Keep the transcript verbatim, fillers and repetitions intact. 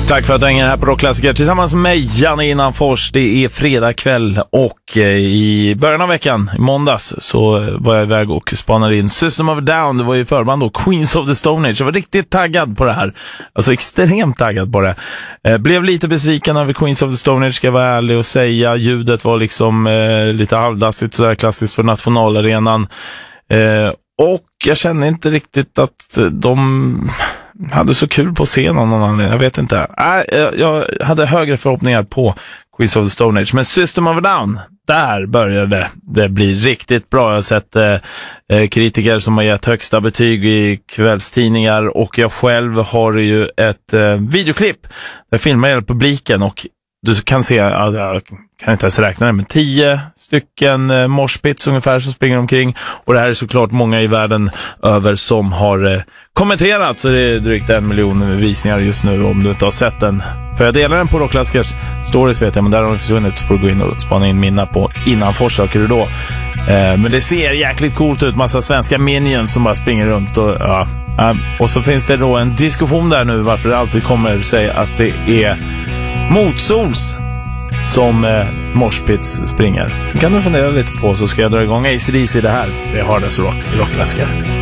Tack för att du hänger här på Rockklassiker tillsammans med mig, Janne Innanfors. Det är fredag kväll och i början av veckan, i måndags, så var jag iväg och spanade in System of a Down. Det var ju förband då, Queens of the Stone Age. Jag var riktigt taggad på det här. Alltså extremt taggad på det. Eh, blev lite besviken över Queens of the Stone Age, ska jag vara ärlig och säga. Ljudet var liksom eh, lite halvdassigt, sådär klassiskt för nationalarenan. Eh, och jag kände inte riktigt att de hade så kul på scenen av någon anledning. Jag vet inte. Äh, jag hade högre förhoppningar på Queens of the Stone Age. Men System of a Down, där började det bli riktigt bra. Jag har sett eh, kritiker som har gett högsta betyg i kvällstidningar. Och jag själv har ju ett eh, videoklipp där jag filmar hela publiken. Och du kan se, jag kan inte ens räkna det, men tio stycken eh, morspits ungefär som springer omkring. Och det här är såklart många i världen över som har eh, kommenterat. Så det är drygt en miljon visningar just nu om du inte har sett den. För jag delar den på Rockklassikers stories, vet jag, men där har den försvunnit, så får du gå in och spana in mina på Innanfors, söker du då. Eh, men det ser jäkligt coolt ut, massa svenska minions som bara springer runt och ja. Eh, och så finns det då en diskussion där nu varför det alltid kommer säga att det är motsols som eh, morspits springer. Det kan du fundera lite på, så ska jag dra igång A C D C i det här. Det är Hardest Rock i Rockklassiker.